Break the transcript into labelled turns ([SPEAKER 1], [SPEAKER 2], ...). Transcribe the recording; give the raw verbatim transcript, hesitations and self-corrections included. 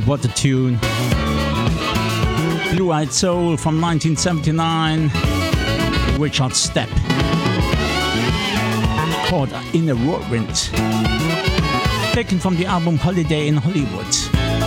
[SPEAKER 1] what a tune. Blue Eyed Soul from nineteen seventy-nine. Richard Stepp. Called In a Whirlwind. Taken from the album Holiday in Hollywood.